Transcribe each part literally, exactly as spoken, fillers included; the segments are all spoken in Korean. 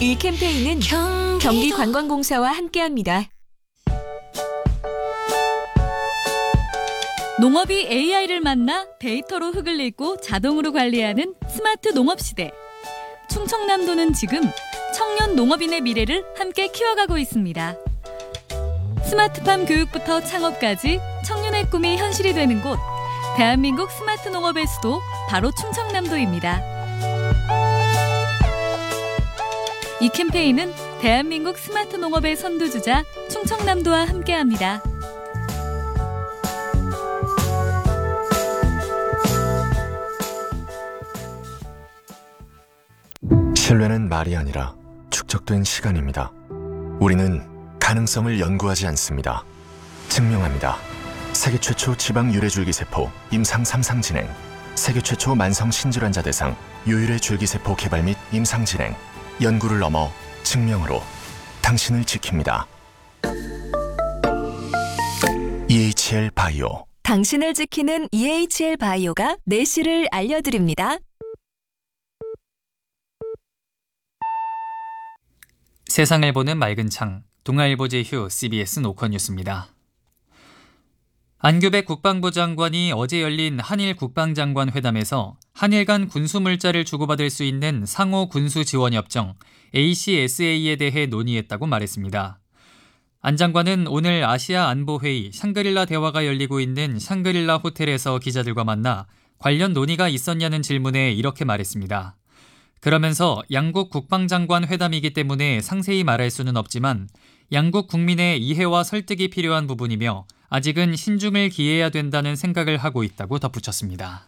이 캠페인은 경기관광공사와 함께합니다. 농업이 에이아이를 만나 데이터로 흙을 읽고 자동으로 관리하는 스마트 농업시대. 충청남도는 지금 청년 농업인의 미래를 함께 키워가고 있습니다. 스마트팜 교육부터 창업까지 청년의 꿈이 현실이 되는 곳, 대한민국 스마트 농업의 수도 바로 충청남도입니다. 이 캠페인은 대한민국 스마트 농업의 선두주자 충청남도와 함께합니다. 신뢰는 말이 아니라 축적된 시간입니다. 우리는 가능성을 연구하지 않습니다. 증명합니다. 세계 최초 지방 유래줄기세포 임상 삼 상 진행, 세계 최초 만성 신질환자 대상 유일의 줄기세포 개발 및 임상 진행, 연구를 넘어 증명으로 당신을 지킵니다. 이에이치엘 바이오. 당신을 지키는 이에이치엘 바이오가 내실을 알려드립니다. 세상을 보는 맑은 창, 동아일보 제휴 씨비에스 노컷뉴스입니다. 안규백 국방부 장관이 어제 열린 한일 국방장관 회담에서 한일 간 군수물자를 주고받을 수 있는 상호 군수지원협정 에이씨에스에이에 대해 논의했다고 말했습니다. 안 장관은 오늘 아시아 안보회의 샹그릴라 대화가 열리고 있는 샹그릴라 호텔에서 기자들과 만나 관련 논의가 있었냐는 질문에 이렇게 말했습니다. 그러면서 양국 국방장관 회담이기 때문에 상세히 말할 수는 없지만 양국 국민의 이해와 설득이 필요한 부분이며 아직은 신중을 기해야 된다는 생각을 하고 있다고 덧붙였습니다.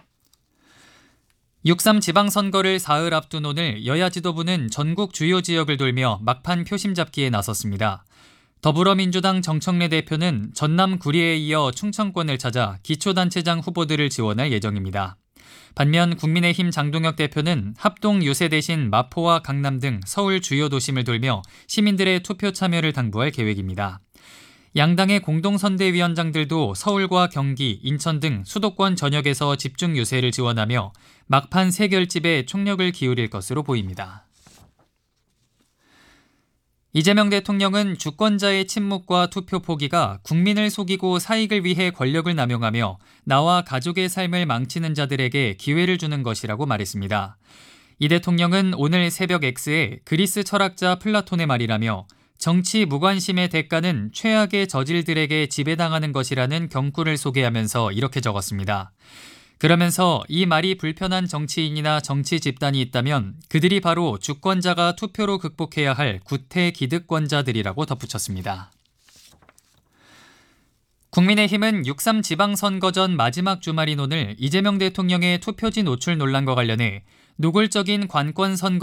육삼 지방선거를 사흘 앞둔 오늘 여야 지도부는 전국 주요 지역을 돌며 막판 표심 잡기에 나섰습니다. 더불어민주당 정청래 대표는 전남 구리에 이어 충청권을 찾아 기초단체장 후보들을 지원할 예정입니다. 반면 국민의힘 장동혁 대표는 합동 유세 대신 마포와 강남 등 서울 주요 도심을 돌며 시민들의 투표 참여를 당부할 계획입니다. 양당의 공동선대위원장들도 서울과 경기, 인천 등 수도권 전역에서 집중 유세를 지원하며 막판 세 결집에 총력을 기울일 것으로 보입니다. 이재명 대통령은 주권자의 침묵과 투표 포기가 국민을 속이고 사익을 위해 권력을 남용하며 나와 가족의 삶을 망치는 자들에게 기회를 주는 것이라고 말했습니다. 이 대통령은 오늘 새벽 X에 그리스 철학자 플라톤의 말이라며 정치 무관심의 대가는 최악의 저질들에게 지배당하는 것이라는 경구를 소개하면서 이렇게 적었습니다. 그러면서 이 말이 불편한 정치인이나 정치 집단이 있다면 그들이 바로 주권자가 투표로 극복해야 할 구태 기득권자들이라고 덧붙였습니다. 국민의힘은 육삼 지방선거 전 마지막 주말인 오늘 이재명 대통령의 투표지 노출 논란과 관련해 노골적인 관권 선거